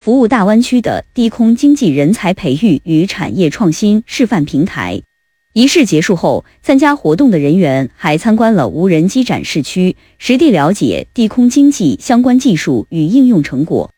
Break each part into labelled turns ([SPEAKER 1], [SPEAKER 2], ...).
[SPEAKER 1] 服务大湾区的低空经济人才培育与产业创新示范平台。仪式结束后，参加活动的人员还参观了无人机展示区，实地了解低空经济相关技术与应用成果。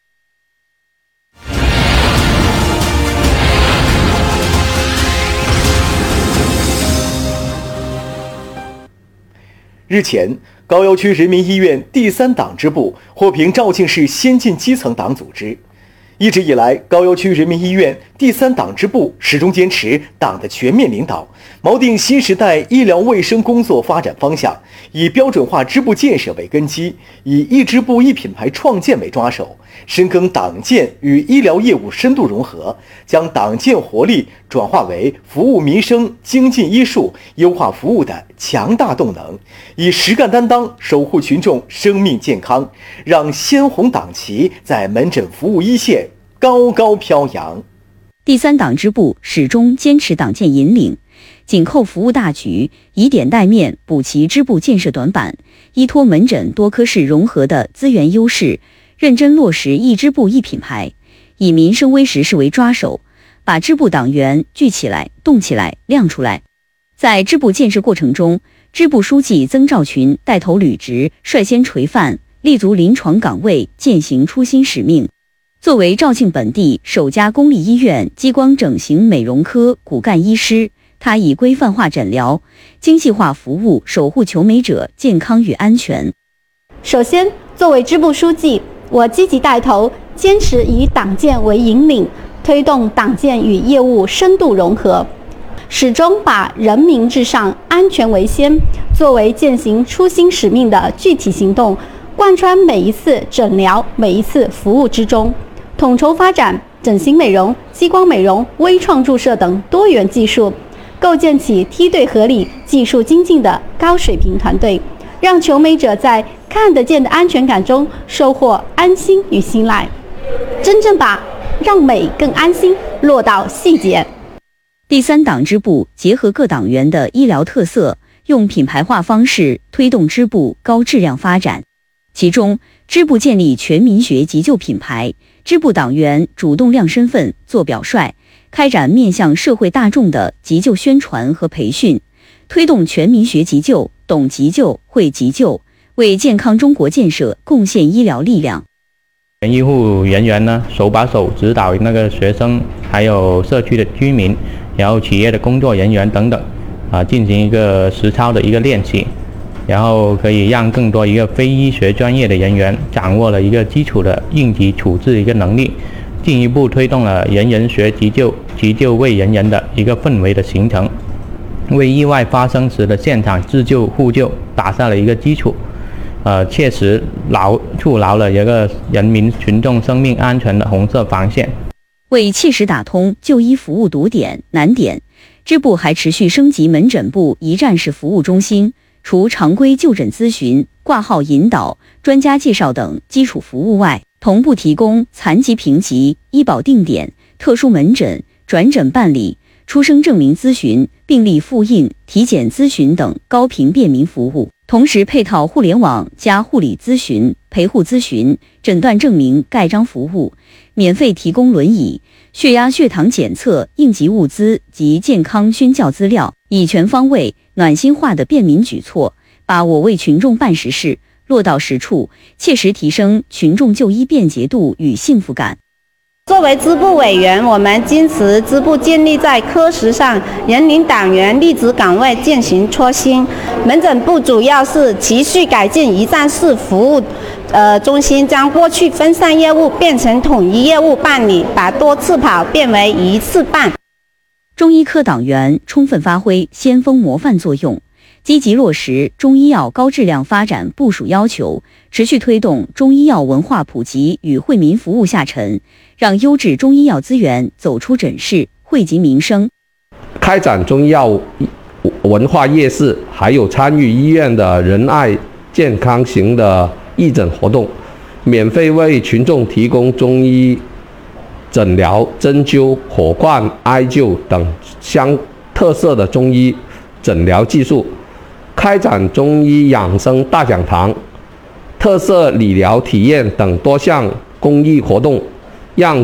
[SPEAKER 2] 日前，高邮区人民医院第3党支部获评肇庆市先进基层党组织。一直以来，高邮区人民医院第3党支部始终坚持党的全面领导，锚定新时代医疗卫生工作发展方向，以标准化支部建设为根基，以一支部一品牌创建为抓手，深耕党建与医疗业务深度融合，将党建活力转化为服务民生、精进医术、优化服务的强大动能，以实干担当守护群众生命健康，让鲜红党旗在门诊服务一线高高飘扬。
[SPEAKER 1] 第3党支部始终坚持党建引领，紧扣服务大局，以点带面补齐支部建设短板，依托门诊多科室融合的资源优势，认真落实一支部一品牌，以民生微实事为抓手，把支部党员聚起来、动起来、亮出来。在支部建设过程中，支部书记曾兆群带头履职，率先垂范，立足临床岗位，践行初心使命。作为肇庆本地首家公立医院激光整形美容科骨干医师，他以规范化诊疗、精细化服务守护求美者健康与安全。
[SPEAKER 3] 首先，作为支部书记，我积极带头，坚持以党建为引领，推动党建与业务深度融合，始终把人民至上、安全为先作为践行初心使命的具体行动，贯穿每一次诊疗、每一次服务之中。统筹发展整形美容、激光美容、微创注射等多元技术，构建起梯队合理、技术精进的高水平团队，让求美者在看得见的安全感中收获安心与信赖，真正把让美更安心落到细节。
[SPEAKER 1] 第3党支部结合各党员的医疗特色，用品牌化方式推动支部高质量发展。其中，支部建立全民学急救品牌，支部党员主动亮身份、做表率，开展面向社会大众的急救宣传和培训，推动全民学急救、懂急救、会急救，为健康中国建设贡献医疗力量。
[SPEAKER 4] 医护人员呢，手把手指导那个学生，还有社区的居民，然后企业的工作人员等等，进行一个实操的一个练习。然后可以让更多一个非医学专业的人员掌握了一个基础的应急处置的一个能力，进一步推动了人人学急救、急救为人人的一个氛围的形成，为意外发生时的现场自救互救打下了一个基础，切实筑牢了一个人民群众生命安全的红色防线。
[SPEAKER 1] 为切实打通就医服务堵点难点，支部还持续升级门诊部一站式服务中心，除常规就诊咨询、挂号引导、专家介绍等基础服务外，同步提供残疾评级、医保定点、特殊门诊、转诊办理、出生证明咨询、病历复印、体检咨询等高频便民服务，同时配套互联网加护理咨询、陪护咨询、诊断证明盖章服务，免费提供轮椅、血压、血糖检测、应急物资及健康宣教资料，以全方位、暖心化的便民举措，把我为群众办实事落到实处，切实提升群众就医便捷度与幸福感。
[SPEAKER 5] 作为支部委员，我们坚持支部建立在科室上，人领党员立足岗位，践行初心。门诊部主要是持续改进一站式服务中心，将过去分散业务变成统一业务办理，把多次跑变为一次办。
[SPEAKER 1] 中医科党员充分发挥先锋模范作用，积极落实中医药高质量发展部署要求，持续推动中医药文化普及与惠民服务下沉，让优质中医药资源走出诊室，惠及民生。
[SPEAKER 6] 开展中医药文化夜市，还有参与医院的仁爱健康型的义诊活动，免费为群众提供中医诊疗、针灸、火罐、艾灸等相特色的中医诊疗技术，开展中医养生大讲堂、特色理疗体验等多项公益活动，让